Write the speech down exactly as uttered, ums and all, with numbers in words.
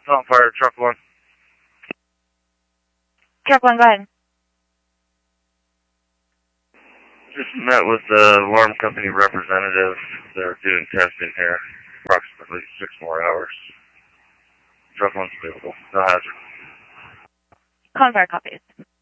On fire, truck one. Truck one, go ahead. Just met with the alarm company representative. They're doing testing here. Approximately six more hours. Truck one's available. No hazard. Con fire copies.